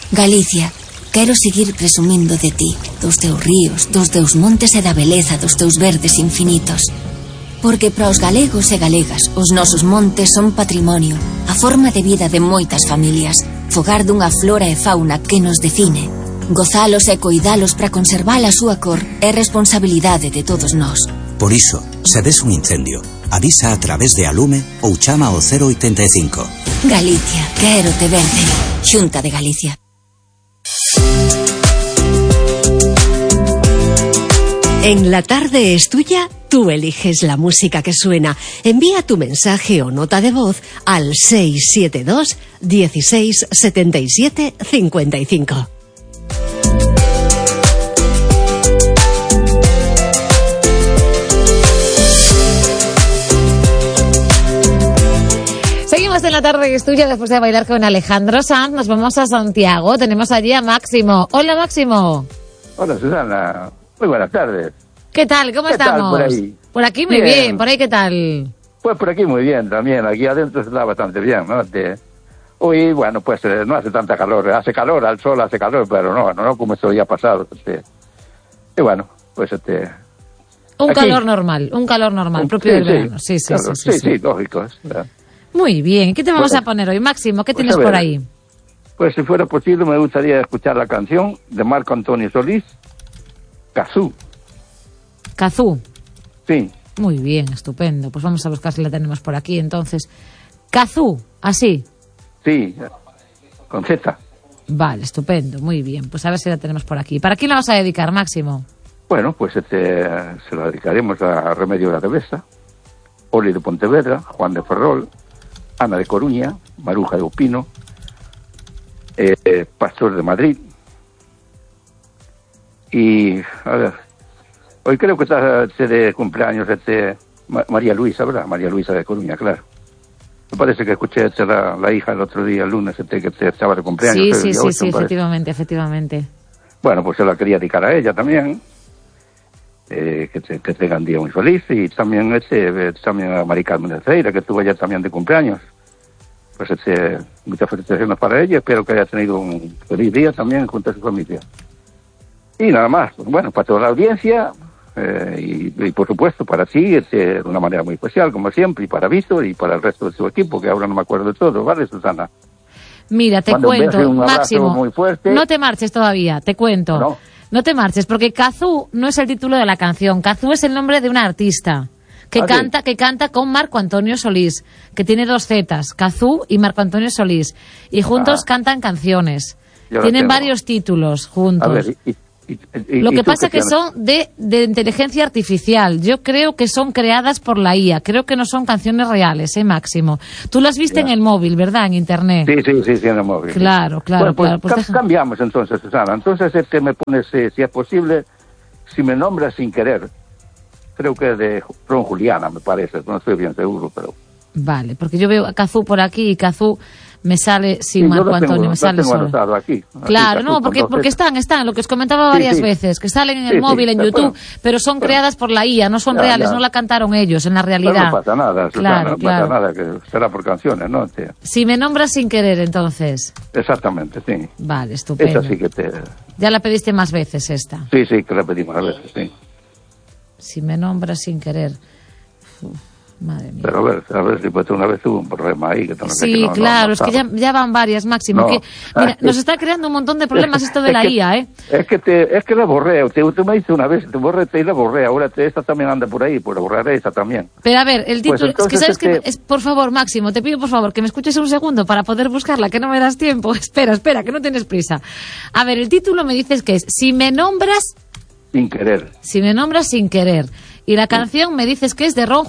Galicia, quero seguir presumindo de ti, dos teus ríos, dos teus montes e da beleza dos teus verdes infinitos. Porque para os galegos e galegas, os nosos montes son patrimonio, a forma de vida de moitas familias, fogar dunha flora e fauna que nos define. Gozalos e coidalos para conservar a súa cor é responsabilidade de todos nós. Por iso, se ves un incendio, avisa a través de Alume ou chama ao 085. Galicia, quero te verde. Xunta de Galicia. En La Tarde es Tuya, tú eliges la música que suena. Envía tu mensaje o nota de voz al 672 16 77 55. Seguimos en La Tarde es Tuya después de bailar con Alejandro Sanz. Nos vamos a Santiago. Tenemos allí a Máximo. Hola, Máximo. Hola, Susana. Muy buenas tardes. ¿Qué tal? ¿Cómo estamos? Tal por ahí? Por aquí muy bien. ¿Por ahí qué tal? Pues por aquí muy bien también. Aquí adentro se está bastante bien, ¿no? Hoy, bueno, pues no hace tanta calor. Hace calor, al sol hace calor, pero no como estos días pasados. Y bueno, pues Un aquí, calor normal, propio del verano. Sí, claro, sí, lógico. Muy bien. ¿Qué te vamos a poner hoy, Máximo? ¿Qué tienes por ahí? Pues si fuera posible me gustaría escuchar la canción de Marco Antonio Solís, Cazú. Cazú. Sí. Muy bien, estupendo. Pues vamos a buscar si la tenemos por aquí. Entonces, Cazú, así. Sí, con Z. Vale, estupendo, muy bien. Pues a ver si la tenemos por aquí. ¿Para quién la vas a dedicar, Máximo? Bueno, pues se la dedicaremos a Remedio de la Cabeza, Oli de Pontevedra, Juan de Ferrol, Ana de Coruña, Maruja de Upino, Pastor de Madrid. Y, a ver, hoy creo que está de cumpleaños María Luisa, ¿verdad? María Luisa de Coruña, claro. Me parece que escuché la hija el otro día, el lunes, que estaba de cumpleaños. Sí, efectivamente. Bueno, pues se la quería dedicar a ella también. Que tengan día muy feliz. Y también también a Mari Carmen de Ceira, que estuvo ayer también de cumpleaños. Pues muchas felicitaciones para ella. Espero que haya tenido un feliz día también junto a su familia. Y nada más, pues bueno, para toda la audiencia y por supuesto para ti, de una manera muy especial, como siempre, y para Víctor y para el resto de su equipo, que ahora no me acuerdo de todo, ¿vale, Susana? Mira, te cuento, Máximo, muy fuerte. No te marches todavía, te cuento. No te marches, porque Cazú no es el título de la canción. Cazú es el nombre de una artista que canta con Marco Antonio Solís, que tiene 2 Zetas, Cazú y Marco Antonio Solís, y juntos cantan canciones. Tienen varios títulos juntos. A ver, Lo que pasa es que son de inteligencia artificial. Yo creo que son creadas por la IA. Creo que no son canciones reales, Máximo. Tú las viste en el móvil, ¿verdad? En internet. Sí, en el móvil. Claro. Bueno, pues claro. Cambiamos entonces, Susana. Entonces me pones, si es posible, Si me nombras sin querer. Creo que es de Ron Juliana, me parece. No estoy bien seguro, pero... Vale, porque yo veo a Cazú por aquí y Cazú me sale sin Marco Antonio, me sale solo. Aquí, claro, no, porque están, lo que os comentaba varias veces, que salen en el móvil, en YouTube, pero son creadas por la IA, no son reales, no la cantaron ellos en la realidad. Pero no pasa nada, Susana, no pasa nada, que será por canciones, ¿no? Si me nombras sin querer, entonces. Exactamente, sí. Vale, estupendo. Esa sí que te... Ya la pediste más veces esta. Sí, que la pedimos a veces, sí. Si me nombras sin querer... Madre mía. Pero a ver si pues una vez hubo un problema ahí. Sí, claro, es que ya van varias, Máximo. Mira, nos está creando un montón de problemas esto de la IA, ¿eh? Es que la borré. Usted me dice una vez, te borré y la borré. Ahora esta también anda por ahí, pues la borraré esa también. Pero a ver, el título, pues es que sabes que... por favor, Máximo, te pido por favor que me escuches un segundo para poder buscarla, que no me das tiempo. Espera, que no tienes prisa. A ver, el título me dices que es Si me nombras... Sin querer. Si me nombras sin querer. Y la canción me dices que es de Ron